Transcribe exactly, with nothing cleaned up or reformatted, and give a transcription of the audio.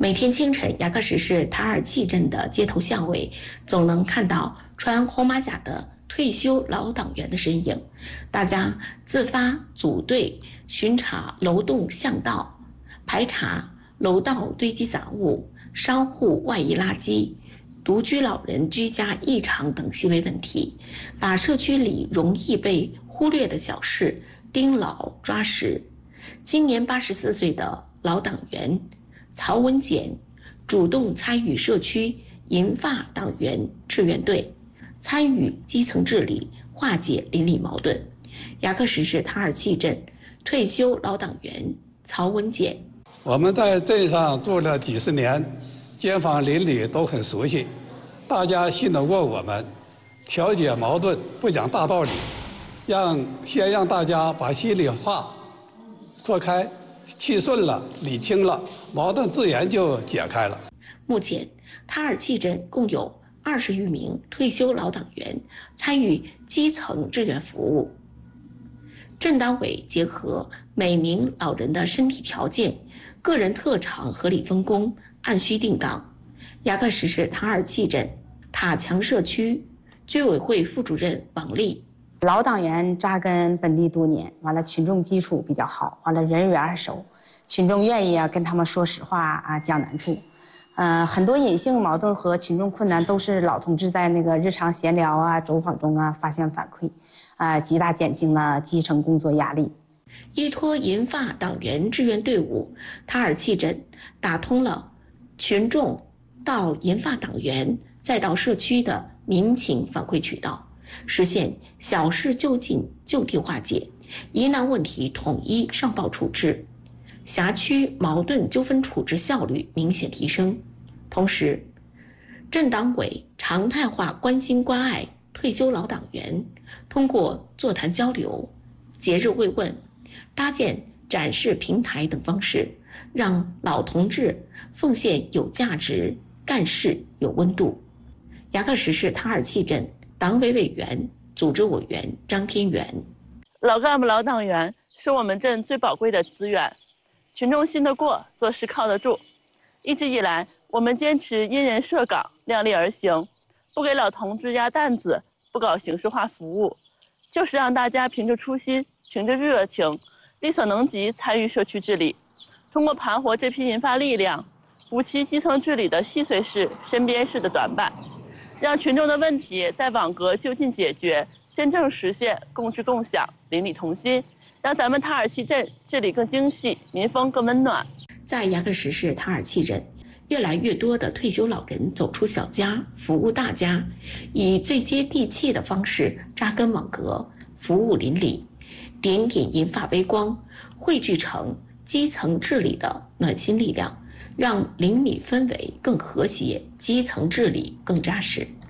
每天清晨，雅克什市塔尔契镇的街头巷尾总能看到穿红马甲的退休老党员的身影，大家自发组队巡查楼栋巷道，排查楼道堆积杂物、商户外移垃圾、独居老人居家异常等细微问题，把社区里容易被忽略的小事盯牢抓实。今年八十四岁的老党员曹文简主动参与社区银发党员志愿队，参与基层治理，化解邻里矛盾。雅克什市塔尔契镇退休老党员曹文简： 我们在镇上住了几十年，街坊邻里都很熟悉，大家信得过我们，调解矛盾不讲大道理，让先让大家把心里话说开，气顺了，理清了，矛盾自然就解开了。 目前，塔尔契镇共有二十余名退休老党员参与基层志愿服务。镇党委结合每名老人的身体条件、个人特长合理分工，按需定岗。雅克什市塔尔契镇塔强社区居委会副主任王丽： 老党员扎根本地多年，完了群众基础比较好，完了人缘熟，群众愿意啊跟他们说实话啊，讲难处。呃，很多隐性矛盾和群众困难都是老同志在那个日常闲聊啊、走访中啊发现反馈，啊、呃，极大减轻了基层工作压力。 依托银发党员志愿队伍，塔尔契镇打通了群众到银发党员再到社区的民情反馈渠道，实现小事就近就地化解，疑难问题统一上报处置，辖区矛盾纠纷处置效率明显提升。同时，镇党委常态化关心关爱退休老党员，通过座谈交流、节日慰问、搭建展示平台等方式，让老同志奉献有价值，干事有温度。雅克什市塔尔契镇党委委员、组织委员张天元： 老干部、老党员是我们镇最宝贵的资源，群众信得过，做事靠得住。一直以来，我们坚持因人设岗，量力而行，不给老同志压担子，不搞形式化服务，就是让大家凭着初心，凭着热情，力所能及参与社区治理。通过盘活这批银发力量，补齐基层治理的细碎事、身边事的短板，让群众的问题在网格就近解决，真正实现共治共享、邻里同心，让咱们塔尔契镇治理更精细，民风更温暖。 在雅克什市塔尔契镇，越来越多的退休老人走出小家，服务大家，以最接地气的方式扎根网格，服务邻里，点点银发微光汇聚成基层治理的暖心力量，让邻里氛围更和谐，基层治理更扎实。